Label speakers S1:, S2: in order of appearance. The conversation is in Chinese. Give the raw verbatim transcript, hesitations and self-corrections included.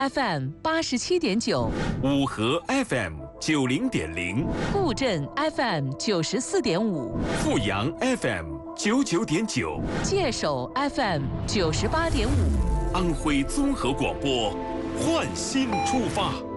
S1: F M 八十七点九，
S2: 五河 F M 九零点零，
S1: 固镇 F M 九十四点五，
S2: 富阳 F M 九九点九，
S1: 界首 F M 九十八点五，
S2: 安徽综合广播，焕新出发。